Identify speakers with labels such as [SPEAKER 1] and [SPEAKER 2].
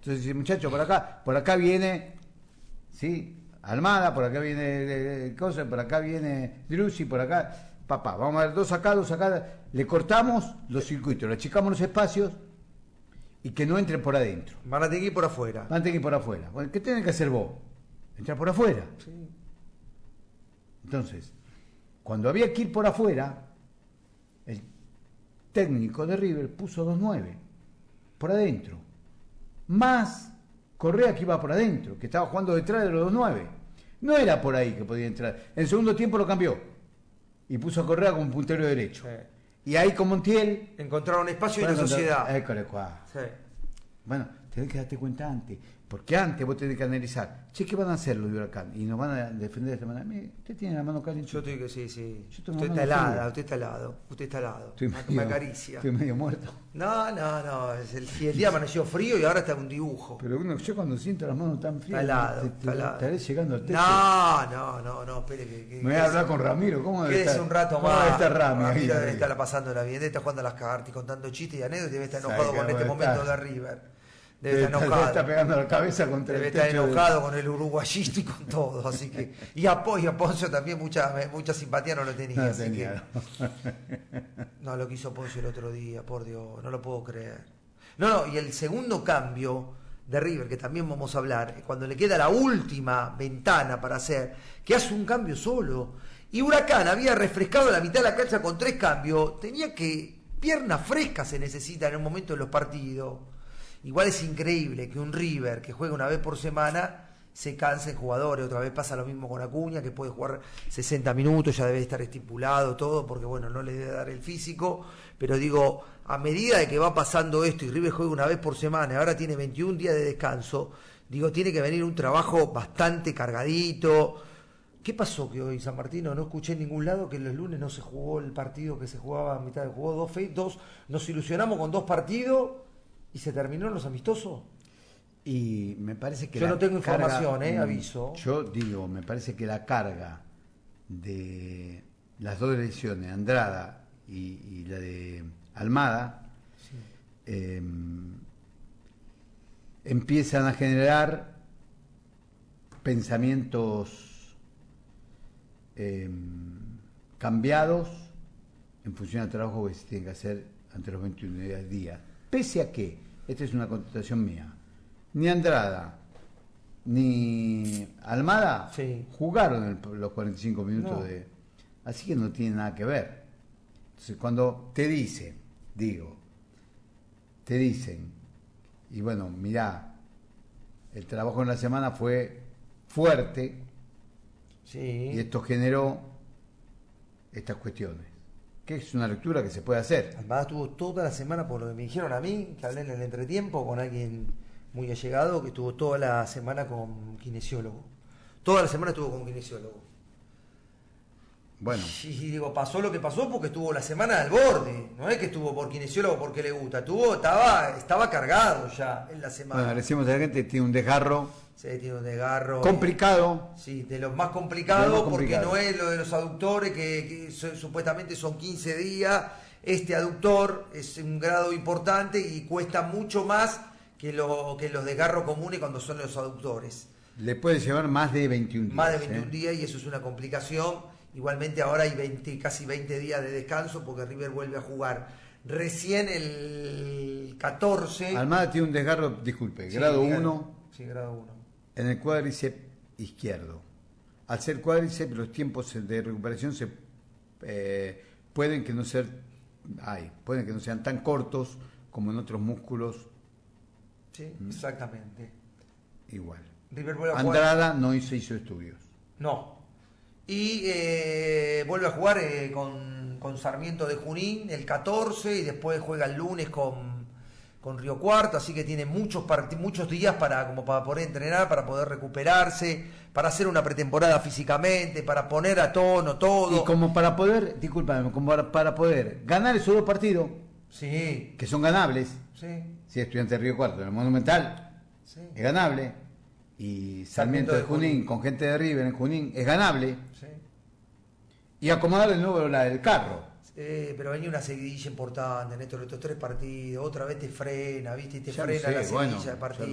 [SPEAKER 1] Entonces dice, muchachos, por acá viene, ¿sí? Almada, por acá viene cosa, por acá viene Drussi, por acá, papá, vamos a ver dos acá, le cortamos los circuitos, le achicamos los espacios y que no entren por adentro.
[SPEAKER 2] Van a tener que ir por afuera.
[SPEAKER 1] Van a tener que ir por afuera. Bueno, ¿qué tienen que hacer vos? Entrar por afuera.
[SPEAKER 2] Sí.
[SPEAKER 1] Entonces, cuando había que ir por afuera, el técnico de River puso 2-9 por adentro, más Correa que iba por adentro, que estaba jugando detrás de los 2-9. No era por ahí que podía entrar. En el segundo tiempo lo cambió y puso a Correa como puntero derecho. Sí. Y ahí con Montiel
[SPEAKER 2] encontraron espacio y la sociedad.
[SPEAKER 1] Sí. Bueno, tenés que darte cuenta antes, porque antes vos tenés que analizar, che, ¿qué van a hacer los de Huracán? Y nos van a defender de esta manera. Usted tiene la mano caliente.
[SPEAKER 2] Yo estoy que sí. Usted está helado. Usted está helado. Me acaricia.
[SPEAKER 1] Estoy medio muerto.
[SPEAKER 2] No. El día amaneció frío y ahora está un dibujo.
[SPEAKER 1] Pero yo cuando siento las manos tan frías,
[SPEAKER 2] está helado.
[SPEAKER 1] Estaré llegando al techo.
[SPEAKER 2] No, espere que
[SPEAKER 1] me voy a hablar con Ramiro. ¿Cómo debe estar?
[SPEAKER 2] Un rato más.
[SPEAKER 1] Está
[SPEAKER 2] Ramiro debe estar pasándola bien, debe estar jugando a las cartas y contando chistes y anécdotas, debe estar enojado con este momento de River. Debe estar enojado.
[SPEAKER 1] Está pegando la cabeza contra
[SPEAKER 2] debe el techo. Debe estar enojado con el uruguayito y con todo. Así que, y a Poncio también mucha simpatía no lo tenía. No, lo que hizo Poncio el otro día, por Dios, no lo puedo creer. No, y el segundo cambio de River, que también vamos a hablar, cuando le queda la última ventana para hacer, que hace un cambio solo. Y Huracán había refrescado la mitad de la cancha con 3 cambios. Tenía que, piernas frescas se necesitan en un momento de los partidos. Igual es increíble que un River que juega una vez por semana se canse en jugadores. Otra vez pasa lo mismo con Acuña, que puede jugar 60 minutos, ya debe estar estipulado todo, porque bueno, no le debe dar el físico. Pero digo, a medida de que va pasando esto y River juega una vez por semana y ahora tiene 21 días de descanso, digo, tiene que venir un trabajo bastante cargadito. ¿Qué pasó que hoy San Martino no escuché en ningún lado que los lunes no se jugó el partido que se jugaba a mitad de juego? Nos ilusionamos con 2 partidos y se terminó los amistosos.
[SPEAKER 1] Y me parece que
[SPEAKER 2] yo no tengo información, aviso.
[SPEAKER 1] Yo digo, me parece que la carga de las 2 elecciones, Andrada y la de Almada, sí, empiezan a generar pensamientos cambiados en función del trabajo que se tiene que hacer ante los 21 días. Pese a que, esta es una contestación mía, ni Andrada ni Almada jugaron los 45 minutos así que no tiene nada que ver. Entonces cuando te dicen, y bueno, mirá, el trabajo en la semana fue fuerte, y esto generó estas cuestiones, que es una lectura que se puede hacer.
[SPEAKER 2] Almada estuvo toda la semana, por lo que me dijeron a mí, que hablé en el entretiempo con alguien muy allegado, que estuvo toda la semana con kinesiólogo. Toda la semana estuvo con kinesiólogo.
[SPEAKER 1] Bueno.
[SPEAKER 2] Y digo, pasó lo que pasó porque estuvo la semana al borde. No es que estuvo por kinesiólogo porque le gusta. Estaba cargado ya en la semana.
[SPEAKER 1] Bueno, le decimos a la gente que tiene un desgarro.
[SPEAKER 2] Sí, tiene un desgarro.
[SPEAKER 1] Complicado.
[SPEAKER 2] Sí, de los más complicados, porque no es lo de los aductores, que supuestamente son 15 días. Este aductor es un grado importante y cuesta mucho más que los desgarros comunes cuando son los aductores.
[SPEAKER 1] Le puede llevar más de 21 días.
[SPEAKER 2] Más de 21 días, y eso es una complicación. Igualmente ahora hay casi 20 días de descanso porque River vuelve a jugar recién el 14.
[SPEAKER 1] Almada tiene un desgarro, disculpe, grado 1.
[SPEAKER 2] Sí, grado 1.
[SPEAKER 1] En el cuádriceps izquierdo. Al ser cuádriceps, los tiempos de recuperación pueden que no sean tan cortos como en otros músculos.
[SPEAKER 2] Sí, exactamente.
[SPEAKER 1] Igual.
[SPEAKER 2] River vuelve a jugar.
[SPEAKER 1] Andrada no se hizo estudios.
[SPEAKER 2] No. Y vuelve a jugar con Sarmiento de Junín el 14 y después juega el lunes con Río Cuarto, así que tiene muchos días para poder entrenar, para poder recuperarse, para hacer una pretemporada físicamente, para poner a tono todo.
[SPEAKER 1] Y como para poder, para poder ganar esos 2 partidos,
[SPEAKER 2] sí,
[SPEAKER 1] que son ganables,
[SPEAKER 2] sí,
[SPEAKER 1] si Estudiantes de Río Cuarto en el Monumental,
[SPEAKER 2] sí,
[SPEAKER 1] es ganable, y Sarmiento de Junín con gente de River en Junín es ganable,
[SPEAKER 2] sí,
[SPEAKER 1] y acomodar de nuevo el carro.
[SPEAKER 2] Pero venía una seguidilla importante, Néstor, estos 3 partidos, otra vez te frena, ¿viste? Y te
[SPEAKER 1] ya
[SPEAKER 2] frena
[SPEAKER 1] sé,
[SPEAKER 2] la seguidilla de partidos.